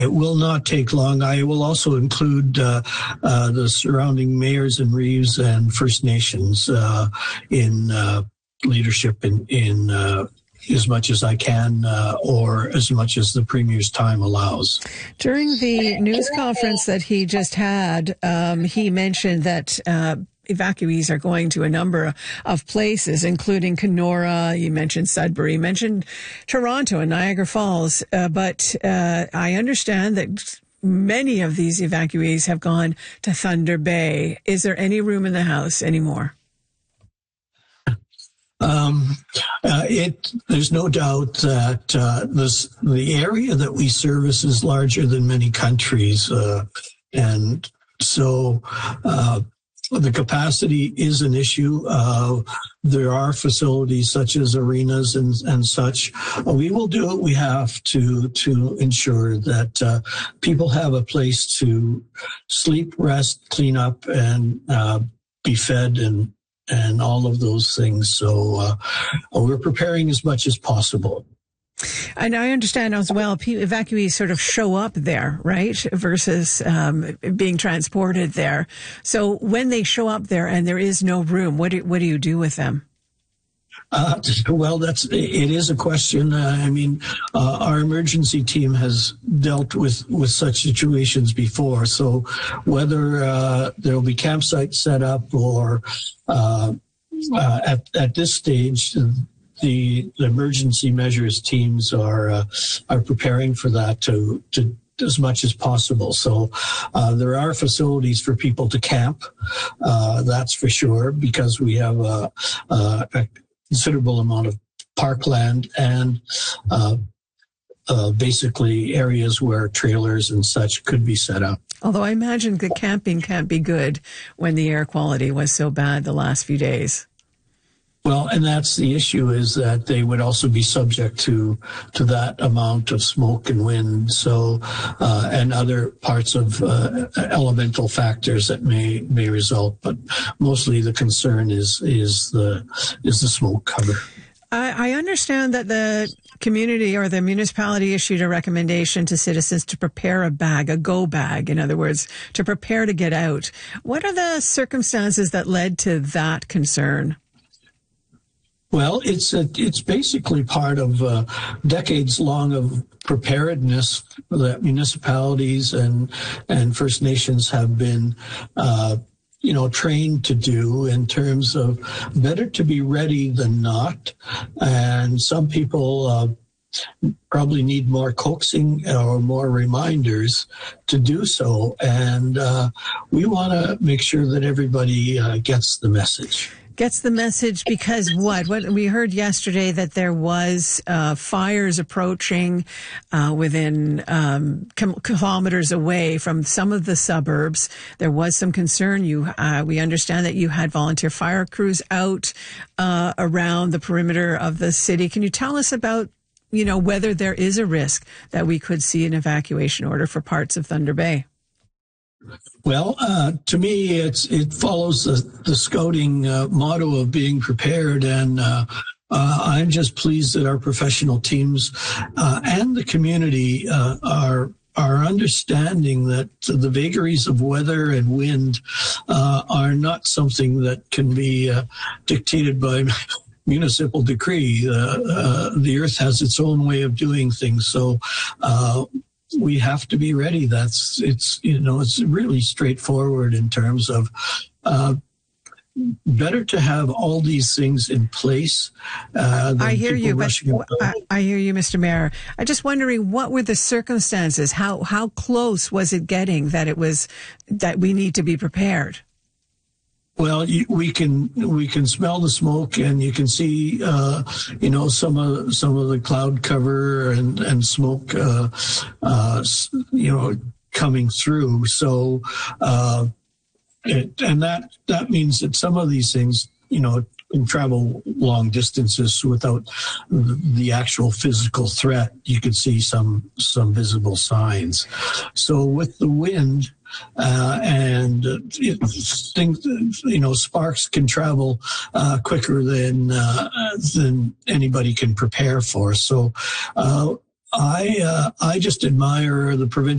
It will not take long. I will also include the surrounding mayors and reeves and First Nations in leadership in as much as I can or as much as the Premier's time allows. During the news conference that he just had, he mentioned that evacuees are going to a number of places, including Kenora. You mentioned Sudbury, you mentioned Toronto and Niagara Falls. But I understand that many of these evacuees have gone to Thunder Bay. Is there any room in the house anymore? There's no doubt that the area that we service is larger than many countries, and so the capacity is an issue. There are facilities such as arenas and such. We will do what we have to ensure that people have a place to sleep, rest, clean up, and be fed and all of those things. So we're preparing as much as possible. And I understand as well, evacuees sort of show up there, right, versus being transported there. So when they show up there and there is no room, what do you do with them? Well, it is a question. I mean, our emergency team has dealt with such situations before. So whether there will be campsites set up or at this stage, the emergency measures teams are preparing for that to as much as possible. So there are facilities for people to camp. That's for sure, because we have a considerable amount of parkland and basically areas where trailers and such could be set up. Although I imagine the camping can't be good when the air quality was so bad the last few days. Well, and that's the issue, is that they would also be subject to that amount of smoke and wind, so and other parts of elemental factors that may result. But mostly the concern is the smoke cover. I understand that the community or the municipality issued a recommendation to citizens to prepare a bag, a go bag, in other words, to prepare to get out. What are the circumstances that led to that concern? Well, it's basically part of decades long of preparedness that municipalities and First Nations have been trained to do, in terms of better to be ready than not. And some people probably need more coaxing or more reminders to do so. And we want to make sure that everybody gets the message. Gets the message because what we heard yesterday, that there was fires approaching within kilometers away from some of the suburbs. There was some concern. We understand that you had volunteer fire crews out around the perimeter of the city. Can you tell us about whether there is a risk that we could see an evacuation order for parts of Thunder Bay? Well, to me, it follows the scouting motto of being prepared, and I'm just pleased that our professional teams and the community are understanding that the vagaries of weather and wind are not something that can be dictated by municipal decree. The earth has its own way of doing things, so we have to be ready. It's really straightforward in terms of better to have all these things in place. I hear you, but I hear you, Mr. Mayor. I'm just wondering, what were the circumstances? How close was it getting that we need to be prepared? Well, we can smell the smoke, and you can see, some of the cloud cover and smoke, coming through. So, and that means that some of these things, can travel long distances without the actual physical threat. You can see some visible signs. So with the wind, and sparks can travel quicker than anybody can prepare for. So I just admire the provincial